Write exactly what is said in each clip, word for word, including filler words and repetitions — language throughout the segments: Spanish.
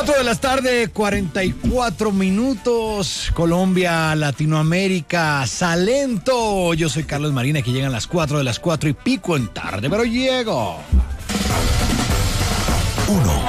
cuatro de la tarde, cuarenta y cuatro minutos. Colombia, Latinoamérica, Salento. Yo soy Carlos Marín, aquí llegan las cuatro de las cuatro y pico en tarde, pero llego. Uno.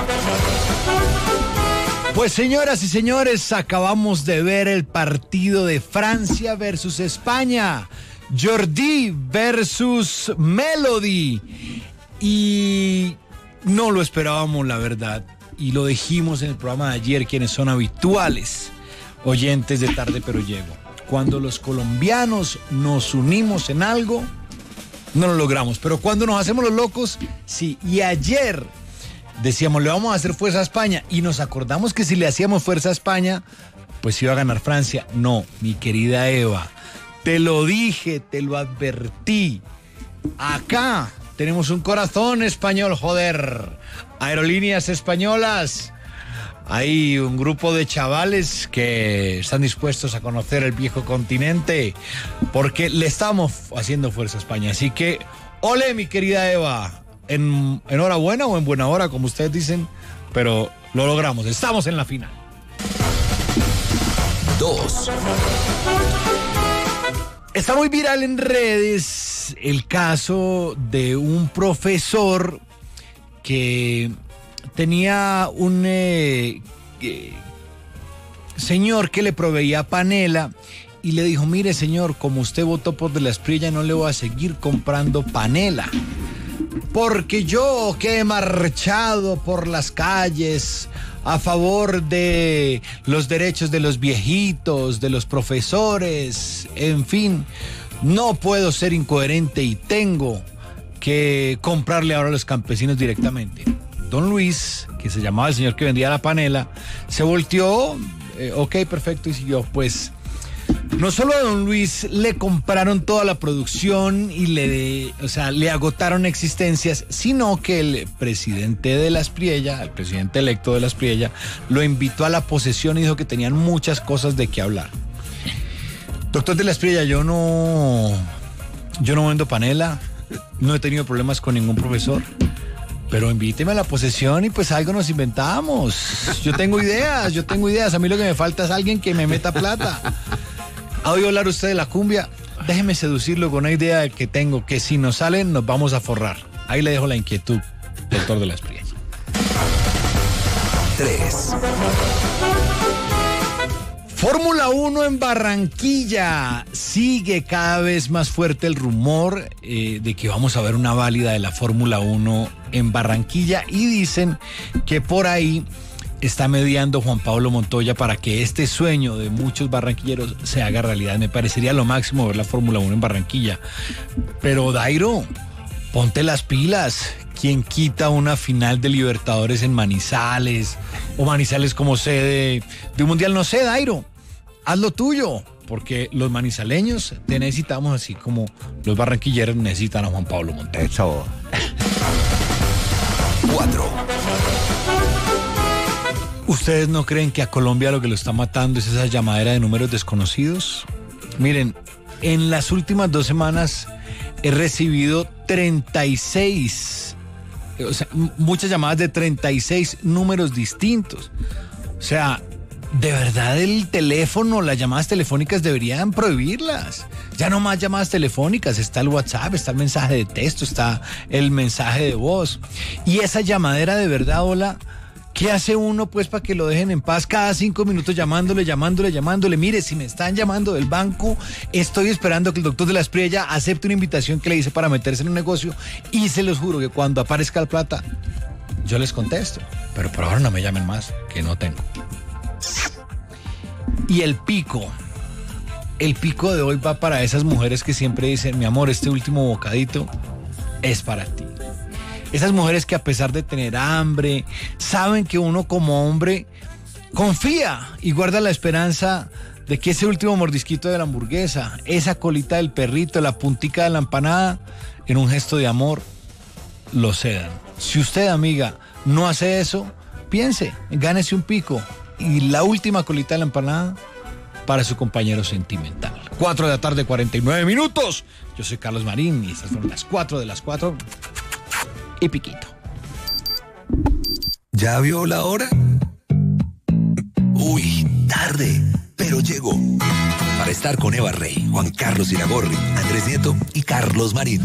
Pues señoras y señores, acabamos de ver el partido de Francia versus España. Jordi versus Melody. Y no lo esperábamos, la verdad. Y lo dijimos en el programa de ayer, quienes son habituales oyentes de Tarde Pero Llego. Cuando los colombianos nos unimos en algo, no lo logramos. Pero cuando nos hacemos los locos, sí. Y ayer decíamos, le vamos a hacer fuerza a España. Y nos acordamos que si le hacíamos fuerza a España, pues iba a ganar Francia. No, mi querida Eva, te lo dije, te lo advertí. Acá tenemos un corazón español, joder. Aerolíneas españolas. Hay un grupo de chavales que están dispuestos a conocer el viejo continente porque le estamos haciendo fuerza a España. Así que, ole, mi querida Eva. En, enhorabuena o en buena hora, como ustedes dicen, pero lo logramos. Estamos en la final. Dos. Está muy viral en redes el caso de un profesor que tenía un eh, eh, señor que le proveía panela y le dijo, mire señor, como usted votó por De la Espriella, no le voy a seguir comprando panela, porque yo que he marchado por las calles a favor de los derechos de los viejitos, de los profesores, en fin, no puedo ser incoherente y tengo que comprarle ahora a los campesinos directamente. Don Luis, que se llamaba el señor que vendía la panela, se volteó, eh, ok, perfecto, y siguió. Pues no solo a don Luis le compraron toda la producción y le, o sea, le agotaron existencias, sino que el presidente de la Espriella, el presidente electo de la Espriella, lo invitó a la posesión y dijo que tenían muchas cosas de qué hablar. Doctor de la Espriella, yo no, yo no vendo panela. No he tenido problemas con ningún profesor, pero invíteme a la posesión y pues algo nos inventamos. Yo tengo ideas, yo tengo ideas. A mí lo que me falta es alguien que me meta plata. ¿Ha oído hablar usted de la cumbia? Déjeme seducirlo con una idea que tengo, que si nos salen nos vamos a forrar. Ahí le dejo la inquietud, doctor de la Espriella. Tres. Fórmula uno en Barranquilla. Sigue cada vez más fuerte el rumor eh, de que vamos a ver una válida de la Fórmula uno en Barranquilla y dicen que por ahí está mediando Juan Pablo Montoya para que este sueño de muchos barranquilleros se haga realidad. Me parecería lo máximo ver la Fórmula uno en Barranquilla. Pero Dairo, ponte las pilas. ¿Quién quita una final de Libertadores en Manizales? O Manizales como sede de un mundial, no sé, Dairo. Haz lo tuyo, porque los manizaleños te necesitamos así como los barranquilleros necesitan a Juan Pablo Montoya. Eso. Cuatro. ¿Ustedes no creen que a Colombia lo que lo está matando es esa llamadera de números desconocidos? Miren, en las últimas dos semanas he recibido treinta y seis, o sea, muchas llamadas de treinta y seis números distintos. O sea, de verdad el teléfono, las llamadas telefónicas deberían prohibirlas. Ya no más llamadas telefónicas, está el WhatsApp, está el mensaje de texto, está el mensaje de voz. Y esa llamadera de verdad, hola, ¿qué hace uno pues para que lo dejen en paz cada cinco minutos llamándole, llamándole, llamándole? Mire, si me están llamando del banco, estoy esperando que el doctor de la Espriella acepte una invitación que le hice para meterse en un negocio y se los juro que cuando aparezca la plata, yo les contesto. Pero por ahora no me llamen más, que no tengo. Y el pico, el pico de hoy va para esas mujeres que siempre dicen, mi amor, este último bocadito es para ti. Esas mujeres que a pesar de tener hambre, saben que uno como hombre confía y guarda la esperanza de que ese último mordisquito de la hamburguesa, esa colita del perrito, la puntica de la empanada, en un gesto de amor, lo cedan. Si usted, amiga, no hace eso, piense, gánese un pico y la última colita de la empanada para su compañero sentimental. cuatro de la tarde, cuarenta y nueve minutos. Yo soy Carlos Marín y estas fueron las cuatro de las cuatro y piquito. ¿Ya vio la hora? llegó. Para estar con Eva Rey, Juan Carlos Iragorri, Andrés Nieto y Carlos Marín.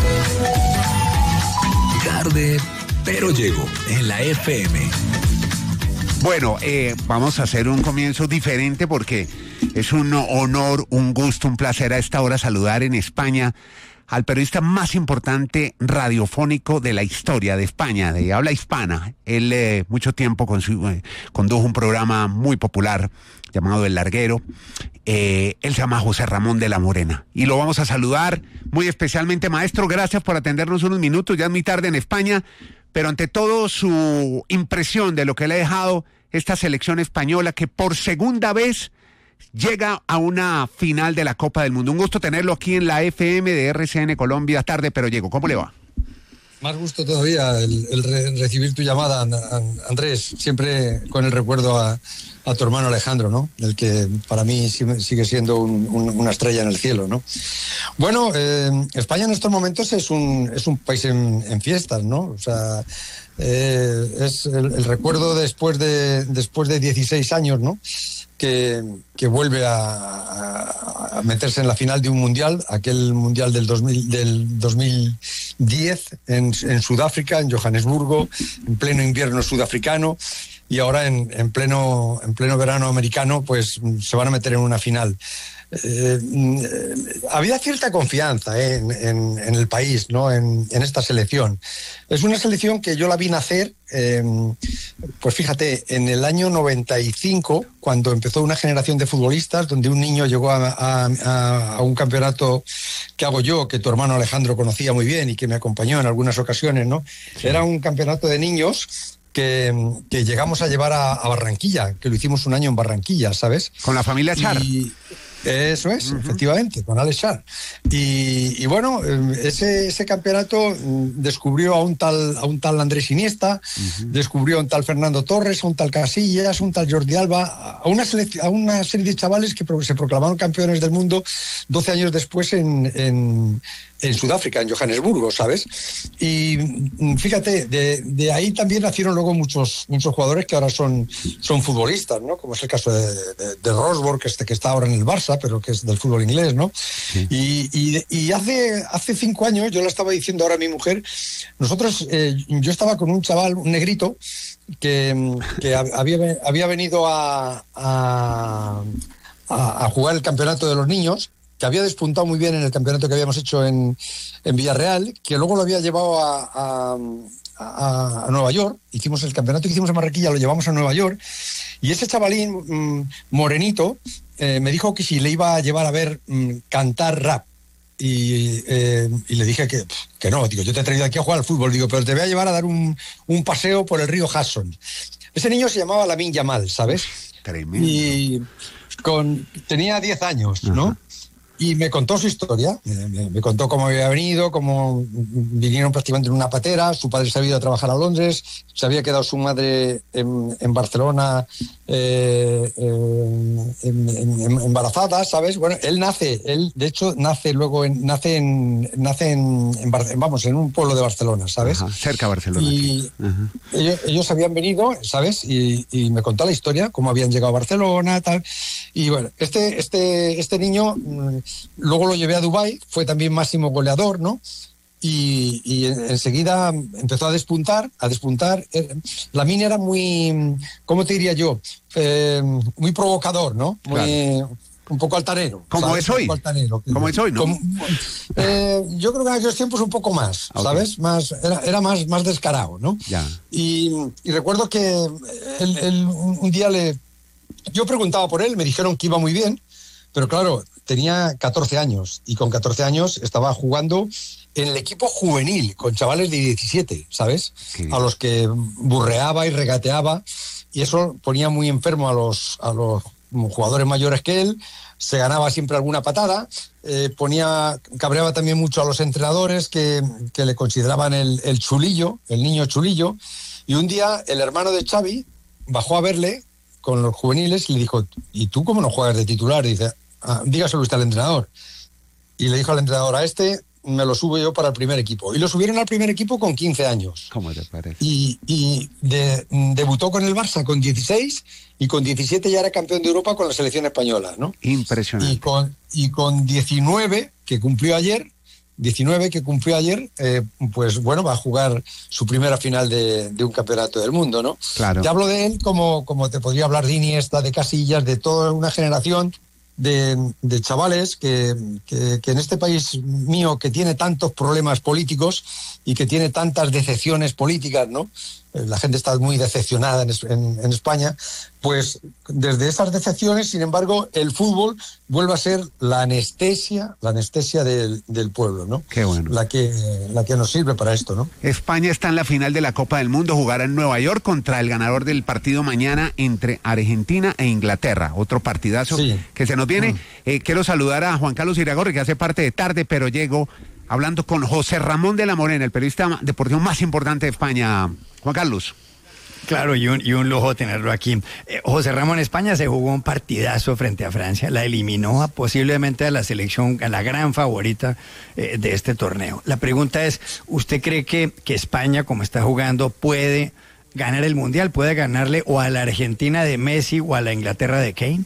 Tarde, pero llegó en la F M. Bueno, eh, vamos a hacer un comienzo diferente porque es un honor, un gusto, un placer a esta hora saludar en España al periodista más importante radiofónico de la historia de España, de habla hispana. Él eh, mucho tiempo consu- eh, condujo un programa muy popular llamado El Larguero. Eh, él se llama José Ramón de la Morena y lo vamos a saludar muy especialmente. Maestro, gracias por atendernos unos minutos, ya es muy tarde en España, pero ante todo su impresión de lo que le ha dejado esta selección española que por segunda vez llega a una final de la Copa del Mundo. Un gusto tenerlo aquí en la F M de R C N Colombia. Tarde, pero llego. ¿Cómo le va? Más gusto todavía el, el re, recibir tu llamada, Andrés, siempre con el recuerdo a, a tu hermano Alejandro, ¿no? El que para mí sigue siendo un, un, una estrella en el cielo, ¿no? Bueno, eh, España en estos momentos es un, es un país en, en fiestas, ¿no? O sea, eh, es el, el recuerdo después de, después de dieciséis años, ¿no? Que, que vuelve a, a meterse en la final de un mundial, aquel mundial del, dos mil, del dos mil diez en, en Sudáfrica, en Johannesburgo, en pleno invierno sudafricano, y ahora en, en, pleno, en pleno verano americano, pues se van a meter en una final. Eh, eh, había cierta confianza eh, en, en, en el país, ¿no? en, en esta selección. Es una selección que yo la vi nacer, eh, pues fíjate, en el año noventa y cinco, cuando empezó una generación de futbolistas, donde un niño llegó a, a, a un campeonato que hago yo, que tu hermano Alejandro conocía muy bien y que me acompañó en algunas ocasiones, ¿no? Era un campeonato de niños que, que llegamos a llevar a, a Barranquilla, que lo hicimos un año en Barranquilla, ¿sabes? Con la familia Char. Y, Eso es, uh-huh. efectivamente, con Alex Char. Y, y bueno, ese, ese campeonato descubrió a un tal, a un tal Andrés Iniesta, uh-huh. descubrió a un tal Fernando Torres, a un tal Casillas, a un tal Jordi Alba, a una, selec- a una serie de chavales que se proclamaron campeones del mundo doce años después en, en, en Sudáfrica, en Johannesburgo, ¿sabes? Y fíjate, de, de ahí también nacieron luego muchos, muchos jugadores que ahora son, son futbolistas, ¿no? Como es el caso de, de, de Rosborg, que, este, que está ahora en el Barça, pero que es del fútbol inglés, ¿no? Sí. Y, y, y hace, hace cinco años, yo le estaba diciendo ahora a mi mujer, nosotros, eh, yo estaba con un chaval, un negrito, que, que había, había venido a, a, a jugar el campeonato de los niños, que había despuntado muy bien en el campeonato que habíamos hecho en, en Villarreal, que luego lo había llevado a, a, a, a Nueva York. Hicimos el campeonato que hicimos en Barranquilla, lo llevamos a Nueva York, y ese chavalín mmm, morenito eh, me dijo que si le iba a llevar a ver mmm, cantar rap. Y, eh, y le dije que, que no, digo, yo te he traído aquí a jugar al fútbol, digo, pero te voy a llevar a dar un, un paseo por el río Hudson. Ese niño se llamaba Lamine Yamal, ¿sabes? Tremendo. Y con, tenía diez años, ¿no? Ajá. Y me contó su historia, me, me contó cómo había venido, cómo vinieron prácticamente en una patera, su padre se había ido a trabajar a Londres, se había quedado su madre en, en Barcelona eh, en, en, en, embarazada, ¿sabes? Bueno, él nace, él de hecho nace luego, en, nace, en, nace en, en, vamos, en un pueblo de Barcelona, ¿sabes? Ajá, cerca de Barcelona. Y ellos, ellos habían venido, ¿sabes? Y, y me contó la historia, cómo habían llegado a Barcelona, tal. Y bueno, este, este, este niño... Luego lo llevé a Dubái, fue también máximo goleador, ¿no? Y, y enseguida empezó a despuntar, a despuntar. Lamine era muy, ¿cómo te diría yo? Eh, muy provocador, ¿no? Muy, claro. Un poco altanero. Como ¿sabes? es hoy. Altanero, Como es hoy, ¿no? Como, eh, yo creo que en aquellos tiempos un poco más, okay. ¿sabes? Más, era era más, más descarado, ¿no? Ya. Y, y recuerdo que él, él, un día le... Yo preguntaba por él, me dijeron que iba muy bien, pero claro, tenía catorce años y con catorce años estaba jugando en el equipo juvenil con chavales de diecisiete, ¿sabes? Sí. A los que burreaba y regateaba, y eso ponía muy enfermo a los, a los jugadores mayores que él. Se ganaba siempre alguna patada, eh, ponía, cabreaba también mucho a los entrenadores que, que le consideraban el, el chulillo, el niño chulillo, y un día el hermano de Xavi bajó a verle con los juveniles y le dijo, ¿y tú cómo no juegas de titular? Y dice, ah, dígaselo usted al entrenador. Y le dijo al entrenador, a este me lo subo yo para el primer equipo. Y lo subieron al primer equipo con quince años. ¿Cómo te parece? Y, y de, debutó con el Barça con dieciséis y con diecisiete ya era campeón de Europa con la selección española, ¿no? Impresionante. Y con, y con diecinueve, que cumplió ayer, diecinueve que cumplió ayer, eh, pues bueno, va a jugar su primera final de, de un campeonato del mundo, ¿no? Claro. Te hablo de él como, como te podría hablar de Iniesta, de Casillas, de toda una generación de, de chavales que, que, que en este país mío, que tiene tantos problemas políticos y que tiene tantas decepciones políticas, ¿no? La gente está muy decepcionada en, en, en España, pues desde esas decepciones, sin embargo, el fútbol vuelve a ser la anestesia, la anestesia del, del pueblo, ¿no? Qué bueno. La que, la que nos sirve para esto, ¿no? España está en la final de la Copa del Mundo, jugará en Nueva York contra el ganador del partido mañana entre Argentina e Inglaterra. Otro partidazo Sí. que se nos viene. Mm. Eh, quiero saludar a Juan Carlos Iragorri, que hace parte de Tarde, pero llego hablando con José Ramón de la Morena, el periodista deportivo más importante de España. Juan Carlos. Claro, y un, y un lujo tenerlo aquí. Eh, José Ramón, España se jugó un partidazo frente a Francia, la eliminó a, posiblemente a la selección, a la gran favorita eh, de este torneo. La pregunta es, ¿usted cree que, que España, como está jugando, puede ganar el Mundial? ¿Puede ganarle o a la Argentina de Messi o a la Inglaterra de Kane?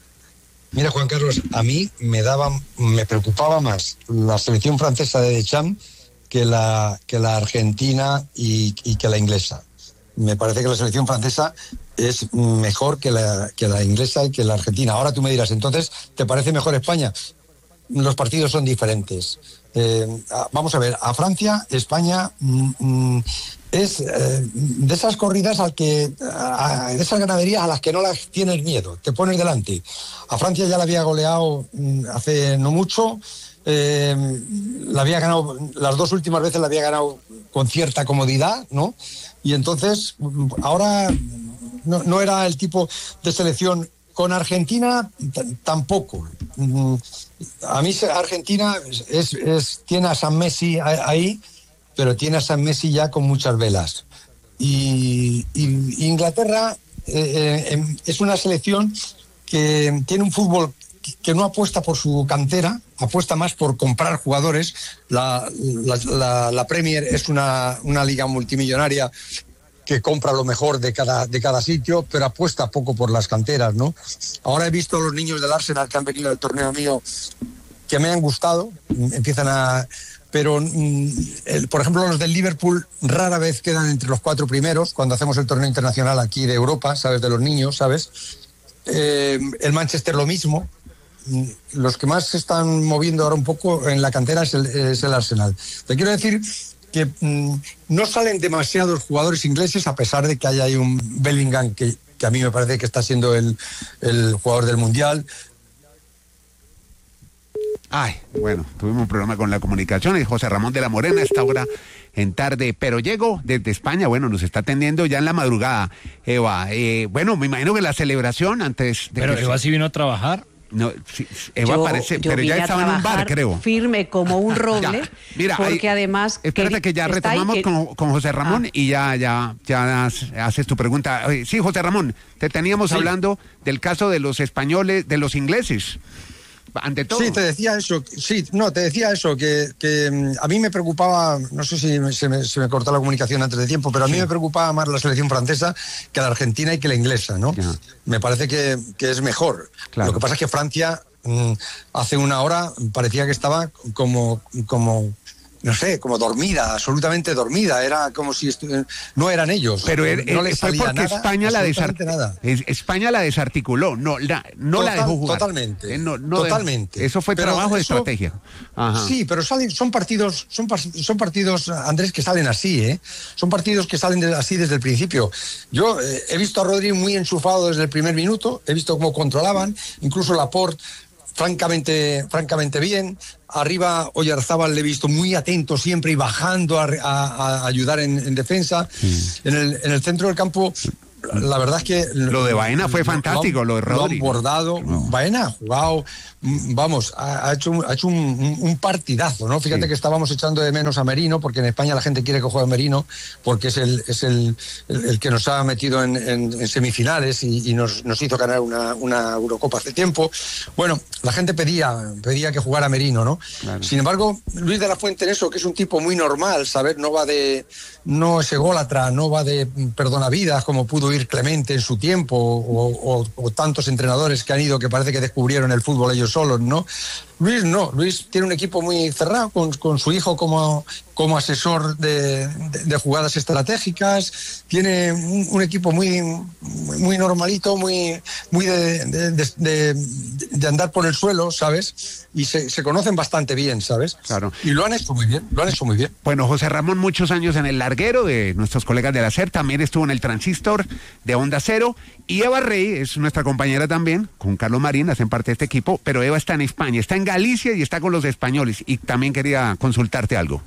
Mira, Juan Carlos, a mí me daba, me preocupaba más la selección francesa de Deschamps que la, que la argentina y, y que la inglesa. Me parece que la selección francesa es mejor que la, que la inglesa y que la argentina. Ahora tú me dirás, entonces, ¿te parece mejor España? Los partidos son diferentes. Eh, vamos a ver, a Francia, España mm, es eh, de esas corridas al que, a, de esas ganaderías a las que no las tienes miedo, te pones delante. A Francia ya la había goleado mm, hace no mucho. Eh, la había ganado, las dos últimas veces la había ganado con cierta comodidad, ¿no? Y entonces, ahora no, no era el tipo de selección. Con Argentina t- tampoco. A mí Argentina es, es, tiene a San Messi ahí, pero tiene a San Messi ya con muchas velas. Y, y Inglaterra eh, eh, es una selección que tiene un fútbol que no apuesta por su cantera, apuesta más por comprar jugadores. La, la, la, la Premier es una, una liga multimillonaria que compra lo mejor de cada, de cada sitio, pero apuesta poco por las canteras, ¿no? Ahora he visto a los niños del Arsenal que han venido al torneo mío que me han gustado, empiezan a... Pero, el, por ejemplo, los del Liverpool rara vez quedan entre los cuatro primeros cuando hacemos el torneo internacional aquí de Europa, ¿sabes? De los niños, ¿sabes? Eh, el Manchester lo mismo. Los que más se están moviendo ahora un poco en la cantera es el, es el Arsenal. Te quiero decir que mmm, no salen demasiados jugadores ingleses, a pesar de que hay ahí un Bellingham que, que a mí me parece que está siendo el, el jugador del Mundial. Ay, bueno, tuvimos un problema con la comunicación. Es José Ramón de la Morena, esta hora en Tarde, pero llego desde España. Bueno, nos está atendiendo ya en la madrugada, Eva. Eh, bueno, me imagino que la celebración antes de Pero que Eva se... sí vino a trabajar. No, sí, Eva yo, parece, yo pero ya estaba en un bar, creo. Firme como un roble. Ya, mira, porque ahí, además. Espérate que ya retomamos que... con, con José Ramón ah. y ya, ya, ya haces tu pregunta. Sí, José Ramón, te teníamos sí. hablando del caso de los españoles, de los ingleses. Ante todo. Sí, te decía eso, sí, no, te decía eso, que, que a mí me preocupaba, no sé si se me, se me cortó la comunicación antes de tiempo, pero a mí sí. me preocupaba más la selección francesa que la argentina y que la inglesa, ¿no? Ya. Me parece que, que es mejor. Claro. Lo que pasa es que Francia mmm, hace una hora parecía que estaba como, como no sé, como dormida, absolutamente dormida, era como si no eran ellos. Pero er, no les fue porque nada, España, la desart... España la desarticuló, no la, no Total, la dejó jugar. Totalmente, eh, no, no totalmente. Dejó. Eso fue pero trabajo eso, de estrategia. Ajá. Sí, pero salen, son partidos, son, son partidos, Andrés, que salen así, ¿eh? Son partidos que salen de, así desde el principio. Yo eh, he visto a Rodri muy enchufado desde el primer minuto, he visto cómo controlaban, incluso Laporte francamente, francamente bien. Arriba Oyarzábal le he visto muy atento siempre y bajando a, a, a ayudar en, en defensa. Sí. En, el, en el centro del campo la verdad es que... Lo de Baena fue fantástico, lo, lo de Rodri. Lo han bordado. No. Baena ha jugado, vamos, ha, ha hecho, un, ha hecho un, un partidazo, ¿no? Fíjate sí. que estábamos echando de menos a Merino, porque en España la gente quiere que juegue Merino, porque es el, es el, el, el que nos ha metido en, en, en semifinales y, y nos, nos hizo ganar una, una Eurocopa hace tiempo. Bueno, la gente pedía, pedía que jugara Merino, ¿no? Claro. Sin embargo, Luis de la Fuente en eso, que es un tipo muy normal, ¿sabes? No va de... no es ególatra, no va de perdonavidas como pudo ir Clemente en su tiempo o, o, o tantos entrenadores que han ido que parece que descubrieron el fútbol ellos solos, ¿no? Luis no, Luis tiene un equipo muy cerrado con, con su hijo como, como asesor de, de, de jugadas estratégicas, tiene un, un equipo muy, muy normalito, muy, muy de, de, de, de, de andar por el suelo, ¿sabes? Y se, se conocen bastante bien, ¿sabes? Claro. Y lo han hecho muy bien, lo han hecho muy bien. Bueno, José Ramón, muchos años en el larguero de nuestros colegas de la SER, también estuvo en el Transistor de Onda Cero, y Eva Rey es nuestra compañera también, con Carlos Marín, hacen parte de este equipo, pero Eva está en España, está en Galicia y está con los españoles, y también quería consultarte algo.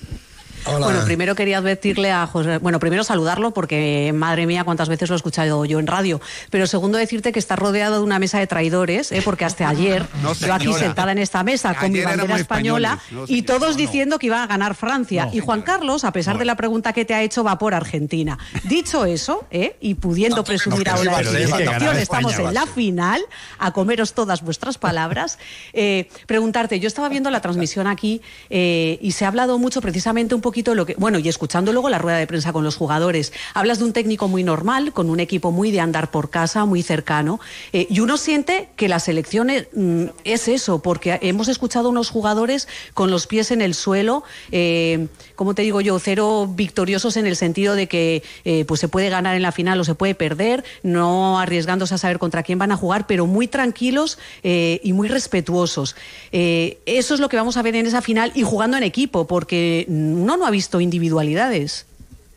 Hola. Bueno, primero quería advertirle a José, bueno, primero saludarlo porque, madre mía, cuántas veces lo he escuchado yo en radio, pero segundo decirte que está rodeado de una mesa de traidores, ¿eh? Porque hasta ayer no, yo aquí sentada en esta mesa ayer con mi bandera española no, y todos no, diciendo no. que iba a ganar Francia. No, y Juan Carlos, a pesar no. de la pregunta que te ha hecho, va por Argentina. Dicho eso, ¿eh? y pudiendo no, presumir no, ahora de su situación, estamos España, en la final, a comeros todas vuestras palabras, eh, preguntarte, yo estaba viendo la transmisión aquí eh, y se ha hablado mucho precisamente un poco lo que, bueno, y escuchando luego la rueda de prensa con los jugadores, hablas de un técnico muy normal, con un equipo muy de andar por casa, muy cercano, eh, y uno siente que la selección es, mm, es eso, porque hemos escuchado unos jugadores con los pies en el suelo, eh, como te digo yo, cero victoriosos en el sentido de que eh, pues se puede ganar en la final o se puede perder, no arriesgándose a saber contra quién van a jugar, pero muy tranquilos eh, y muy respetuosos. Eh, eso es lo que vamos a ver en esa final y jugando en equipo, porque uno no ha visto individualidades.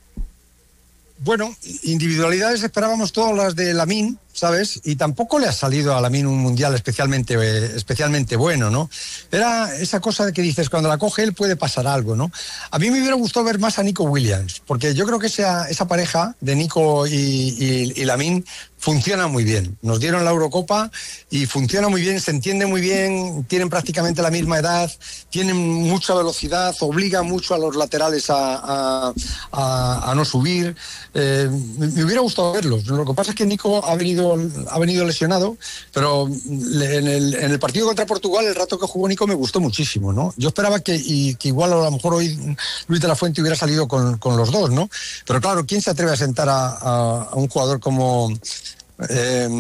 Bueno, individualidades esperábamos todas las de Lamine, ¿sabes? Y tampoco le ha salido a Lamine un mundial especialmente, eh, especialmente bueno, ¿no? Era esa cosa de que dices, cuando la coge él puede pasar algo, ¿no? A mí me hubiera gustado ver más a Nico Williams, porque yo creo que esa, esa pareja de Nico y, y, y Lamine funciona muy bien. Nos dieron la Eurocopa y funciona muy bien, se entiende muy bien, tienen prácticamente la misma edad, tienen mucha velocidad, obligan mucho a los laterales a, a, a, a no subir. Eh, me hubiera gustado verlos. Lo que pasa es que Nico ha venido, ha venido lesionado, pero en el, en el partido contra Portugal, el rato que jugó Nico me gustó muchísimo, ¿no? Yo esperaba que, y, que igual a lo mejor hoy Luis de la Fuente hubiera salido con, con los dos, ¿no? Pero claro, ¿quién se atreve a sentar a, a, a un jugador como... Eh,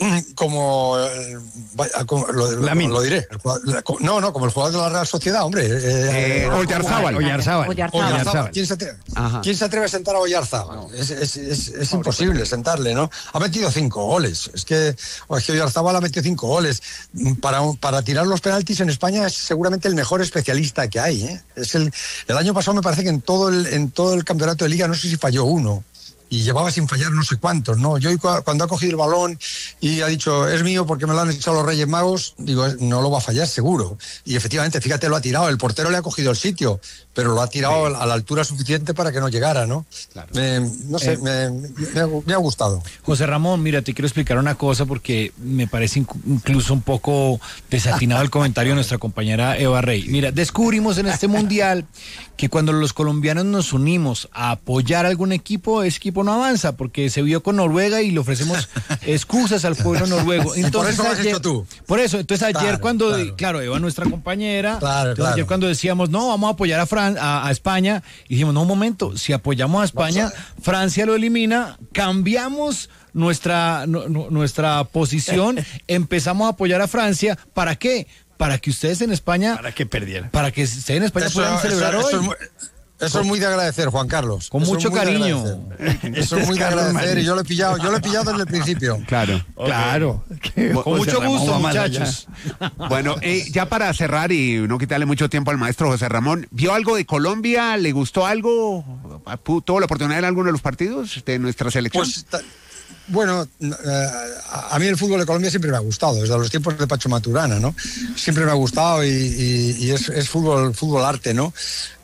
como, eh, como lo, lo, lo diré no, no, como el jugador de la Real Sociedad, hombre, eh, eh, Oyarzábal Oyarzábal. Oyarzábal. ¿Quién, se atreve, ¿Quién se atreve a sentar a Oyarzábal? Es, es, es, es imposible sentarle, ¿no? Ha metido cinco goles, es que, es que Oyarzábal ha metido cinco goles para, para tirar los penaltis en España. Es seguramente el mejor especialista que hay, ¿eh? Es el, el año pasado me parece que en todo el, en todo el campeonato de Liga no sé si falló uno y llevaba sin fallar no sé cuántos, ¿no? Yo cuando ha cogido el balón y ha dicho, es mío porque me lo han echado los Reyes Magos, digo, no lo va a fallar seguro. Y efectivamente, fíjate, lo ha tirado, el portero le ha cogido el sitio, pero lo ha tirado sí. a la altura suficiente para que no llegara, ¿no? Claro. Me, no sé, eh, me, me, ha, me ha gustado. José Ramón, mira, te quiero explicar una cosa porque me parece incluso un poco desatinado el comentario de nuestra compañera Eva Rey. Mira, descubrimos en este mundial que cuando los colombianos nos unimos a apoyar a algún equipo, ese equipo no avanza, porque se vio con Noruega y le ofrecemos excusas al pueblo noruego. Entonces, por eso lo has ayer, hecho tú. Por eso, entonces ayer claro, cuando, claro. claro, Eva, nuestra compañera, claro, entonces claro. ayer cuando decíamos, no, vamos a apoyar a, Fran a, a España, y dijimos, no, un momento, si apoyamos a España, Francia lo elimina, cambiamos nuestra, no, no, nuestra posición, empezamos a apoyar a Francia, ¿para qué? Para que ustedes en España... Para que perdieran. Para que ustedes en España eso, puedan celebrar eso, hoy. Eso es muy, eso es muy de agradecer, Juan Carlos. Con eso mucho cariño. Eso es muy de agradecer y yo lo he pillado, yo lo he pillado desde el principio. Claro, okay. claro. Con mucho gusto, muchachos. Bueno, eh, ya para cerrar y no quitarle mucho tiempo al maestro José Ramón, ¿vio algo de Colombia? ¿Le gustó algo? ¿Tuvo la oportunidad de ver alguno de los partidos de nuestra selección? Pues... Bueno, eh, a mí el fútbol de Colombia siempre me ha gustado, desde los tiempos de Pacho Maturana, ¿no? Siempre me ha gustado y, y, y es, es fútbol, fútbol arte, ¿no?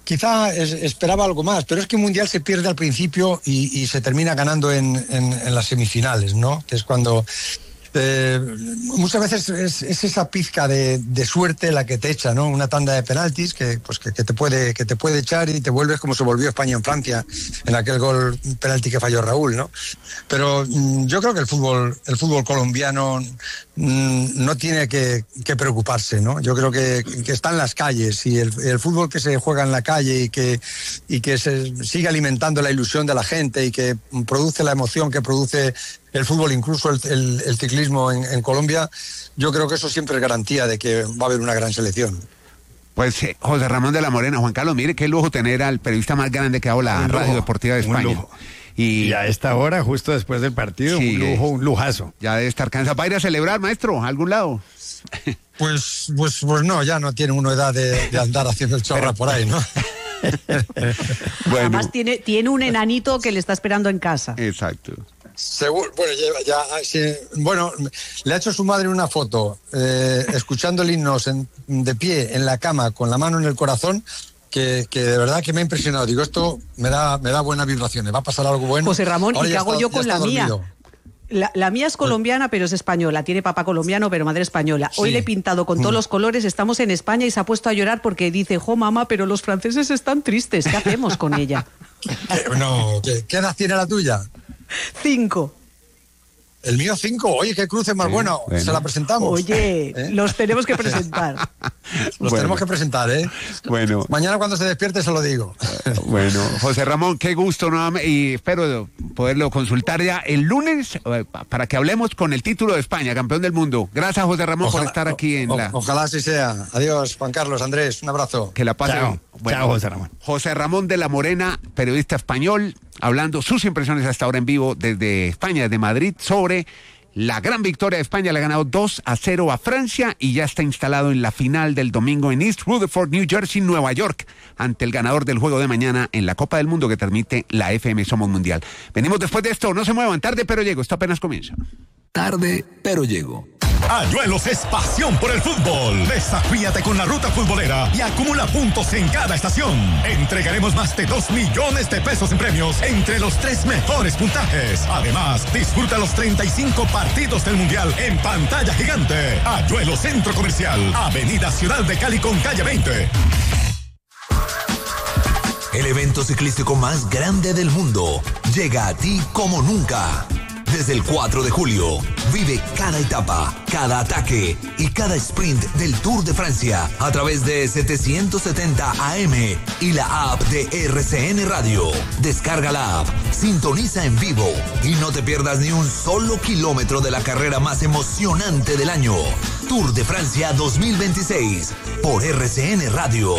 quizá es, esperaba algo más, pero es que un mundial se pierde al principio y, y se termina ganando en, en, en las semifinales, ¿no? Que es cuando... Eh, muchas veces es, es esa pizca de, de suerte la que te echa, ¿no? Una tanda de penaltis que, pues que, que te puede que te puede echar y te vuelves como se volvió España en Francia en aquel gol penalti que falló Raúl, ¿no? Pero mm, yo creo que el fútbol el fútbol colombiano mm, no tiene que, que preocuparse, ¿no? Yo creo que, que está en las calles y el, el fútbol que se juega en la calle y que y que se sigue alimentando la ilusión de la gente y que produce la emoción que produce el fútbol, incluso el, el, el ciclismo en, en Colombia, yo creo que eso siempre es garantía de que va a haber una gran selección. Pues eh, José Ramón de la Morena, Juan Carlos, mire qué lujo tener al periodista más grande que ha dado la Un Radio lujo, Deportiva de un España. lujo. Y, Y a esta hora, justo después del partido, Sí, un lujo, un lujazo. ya debe estar cansado para ir a celebrar, maestro, a algún lado. Pues, pues, pues no, ya no tiene uno edad de, de andar haciendo el chorra por ahí, ¿no? Bueno, Además tiene, tiene un enanito que le está esperando en casa. exacto. Seguro, bueno, ya, ya sí, bueno, le ha hecho su madre una foto eh, escuchando el himno en, de pie en la cama con la mano en el corazón que, que de verdad que me ha impresionado. Digo, esto me da, me da buenas vibraciones, va a pasar algo bueno. José Ramón, Ahora ¿y qué ya hago está- yo ya con está la mía? dormido. La, la mía es colombiana, pero es española. Tiene papá colombiano, pero madre española. Hoy Sí. le he pintado con todos los colores. Estamos en España y se ha puesto a llorar porque dice, jo, mamá, pero los franceses están tristes. ¿Qué hacemos con ella? ¿Qué, no, ¿qué, ¿qué edad tiene la tuya? Cinco. El mío cinco. Oye, qué cruce más Sí, bueno. bueno. Se la presentamos. Oye, ¿Eh? los tenemos que presentar. Los Bueno. tenemos que presentar, ¿eh? Bueno, Mañana cuando se despierte se lo digo. bueno, José Ramón, qué gusto nuevamente y espero poderlo consultar ya el lunes eh, para que hablemos con el título de España, campeón del mundo. Gracias, José Ramón, por estar aquí en o- la... Ojalá así sea. Adiós, Juan Carlos, Andrés, un abrazo. Que la pasen. Chao. Chao, José Ramón. José Ramón de la Morena, periodista español, hablando sus impresiones hasta ahora en vivo desde España, desde Madrid, sobre la gran victoria de España. Le ha ganado dos a cero a Francia y ya está instalado en la final del domingo en East Rutherford, New Jersey, Nueva York, ante el ganador del juego de mañana en la Copa del Mundo que transmite la F M Somos Mundial. Venimos después de esto, no se muevan, tarde pero llego, esto apenas comienza. Tarde, pero llego. Ayuelos es pasión por el fútbol. Desafíate con la ruta futbolera y acumula puntos en cada estación. Entregaremos más de dos millones de pesos en premios entre los tres mejores puntajes. Además, disfruta los treinta y cinco partidos del Mundial en pantalla gigante. Ayuelos Centro Comercial, Avenida Ciudad de Cali con calle veinte. El evento ciclístico más grande del mundo llega a ti como nunca. Desde el cuatro de julio, vive cada etapa, cada ataque y cada sprint del Tour de Francia a través de setecientos setenta A M y la app de R C N Radio. Descarga la app, sintoniza en vivo y no te pierdas ni un solo kilómetro de la carrera más emocionante del año. Tour de Francia dos mil veintiséis por R C N Radio.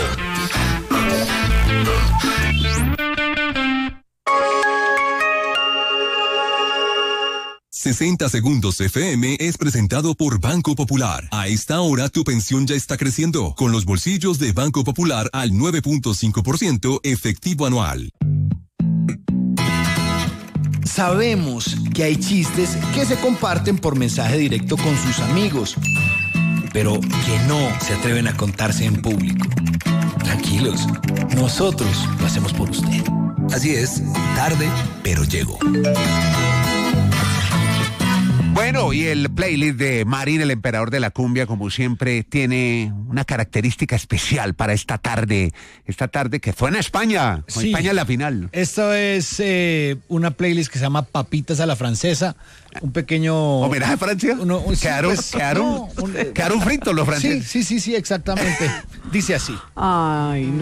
sesenta Segundos F M es presentado por Banco Popular. A esta hora tu pensión ya está creciendo con los bolsillos de Banco Popular al nueve punto cinco por ciento efectivo anual. Sabemos que hay chistes que se comparten por mensaje directo con sus amigos, pero que no se atreven a contarse en público. Tranquilos, nosotros lo hacemos por usted. Así es, tarde, pero llego. Bueno, y el playlist de Marín, el emperador de la cumbia, como siempre, tiene una característica especial para esta tarde. Esta tarde que suena a España. Con Sí. España en la final. Esto es eh, una playlist que se llama Papitas a la Francesa. Un pequeño... ¿Homenaje a Francia? Uno- un- sí, quedaron, pues, quedaron, no, un- quedaron fritos los Sí, franceses. sí, sí, sí, exactamente. Dice así. Ay, no.